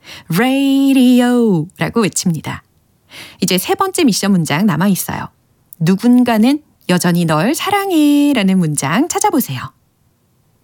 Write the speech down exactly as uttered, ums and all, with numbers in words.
radio 라고 외칩니다. 이제 세 번째 미션 문장 남아있어요. 누군가는 여전히 널 사랑해 라는 문장 찾아보세요.